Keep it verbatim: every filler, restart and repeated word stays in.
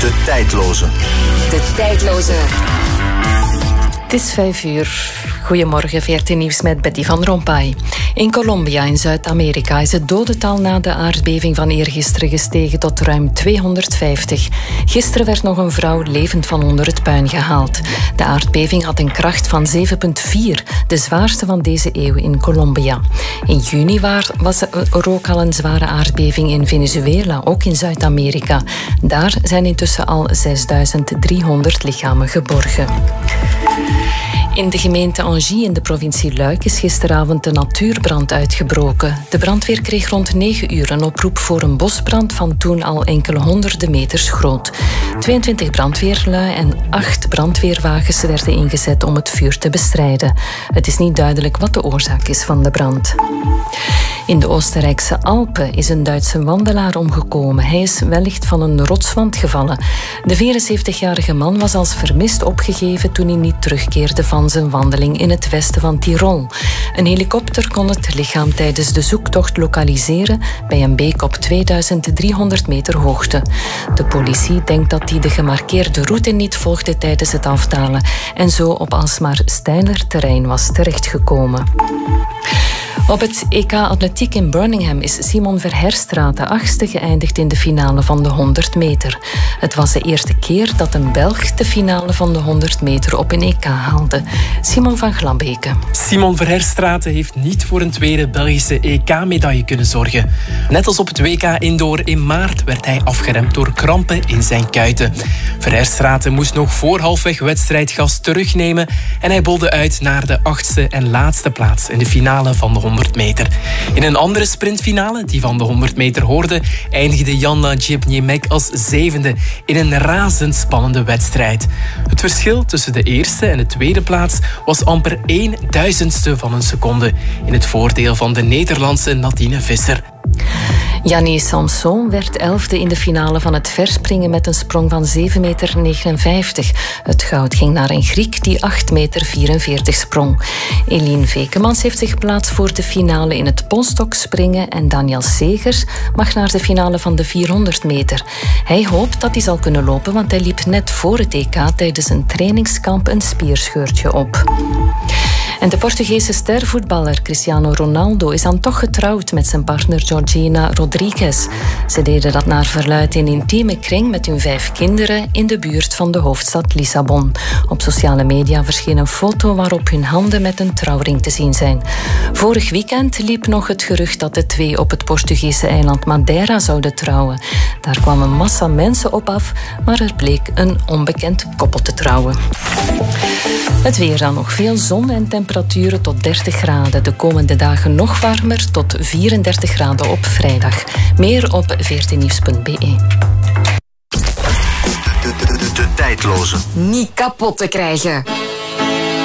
De tijdloze. De tijdloze. Het is vijf uur. Goedemorgen, V R T Nieuws met Betty van Rompuy. In Colombia in Zuid-Amerika is het dodental na de aardbeving van eergisteren gestegen tot ruim tweehonderdvijftig. Gisteren werd nog een vrouw levend van onder het puin gehaald. De aardbeving had een kracht van zeven komma vier, de zwaarste van deze eeuw in Colombia. In juni was er ook al een zware aardbeving in Venezuela, ook in Zuid-Amerika. Daar zijn intussen al zesduizend driehonderd lichamen geborgen. In de gemeente Angy in de provincie Luik is gisteravond een natuurbrand uitgebroken. De brandweer kreeg rond negen uur een oproep voor een bosbrand van toen al enkele honderden meters groot. tweeëntwintig brandweerlui en acht brandweerwagens werden ingezet om het vuur te bestrijden. Het is niet duidelijk wat de oorzaak is van de brand. In de Oostenrijkse Alpen is een Duitse wandelaar omgekomen. Hij is wellicht van een rotswand gevallen. De vierenzeventigjarige man was als vermist opgegeven toen hij niet terugkeerde van zijn wandeling in het westen van Tirol. Een helikopter kon het lichaam tijdens de zoektocht lokaliseren bij een beek op tweeduizend driehonderd meter hoogte. De politie denkt dat hij de gemarkeerde route niet volgde tijdens het afdalen en zo op alsmaar steiler terrein was terechtgekomen. Op het E K Atletiek in Birmingham is Simon Verherstraete achtste geëindigd in de finale van de honderd meter. Het was de eerste keer dat een Belg de finale van de honderd meter op een E K haalde. Simon van Glambeke. Simon Verherstraete heeft niet voor een tweede Belgische E K-medaille kunnen zorgen. Net als op het W K Indoor in maart werd hij afgeremd door krampen in zijn kuiten. Verherstraete moest nog voor halfweg wedstrijd gas terugnemen en hij bolde uit naar de achtste en laatste plaats in de finale van de honderd meter. In een andere sprintfinale, die van de honderd meter hoorde, eindigde Jana Jepniemek als zevende in een razendspannende wedstrijd. Het verschil tussen de eerste en de tweede plaats was amper één duizendste van een seconde in het voordeel van de Nederlandse Nadine Visser. Yannick Samson werd elfde in de finale van het verspringen met een sprong van zeven meter negenenvijftig. Het goud ging naar een Griek die acht meter vierenveertig sprong. Eline Vekemans heeft zich geplaatst voor de finale in het polstokspringen en Daniel Segers mag naar de finale van de vierhonderd meter. Hij hoopt dat hij zal kunnen lopen, want hij liep net voor het E K tijdens een trainingskamp een spierscheurtje op. En de Portugese stervoetballer Cristiano Ronaldo is dan toch getrouwd met zijn partner Georgina Rodriguez. Ze deden dat naar verluidt in een intieme kring met hun vijf kinderen in de buurt van de hoofdstad Lissabon. Op sociale media verscheen een foto waarop hun handen met een trouwring te zien zijn. Vorig weekend liep nog het gerucht dat de twee op het Portugese eiland Madeira zouden trouwen. Daar kwam een massa mensen op af, maar er bleek een onbekend koppel te trouwen. Het weer dan nog veel zon en temperaturen tot dertig graden. De komende dagen nog warmer tot vierendertig graden op vrijdag. Meer op v r t nieuws punt b e. De, de, de, de tijdloze. Niet kapot te krijgen.